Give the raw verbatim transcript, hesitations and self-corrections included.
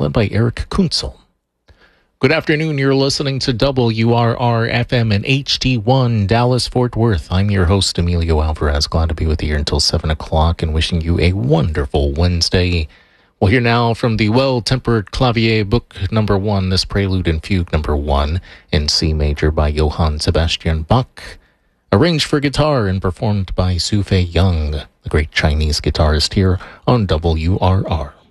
led by Eric Kunzel. Good afternoon. You're listening to W R R F M and H D one Dallas-Fort Worth. I'm your host, Emilio Alvarez. Glad to be with you here until seven o'clock and wishing you a wonderful Wednesday. We'll hear now from the Well-Tempered Clavier, book number one, this Prelude and Fugue number one in C major by Johann Sebastian Bach, arranged for guitar and performed by Su Fei Young, the great Chinese guitarist here on W R R.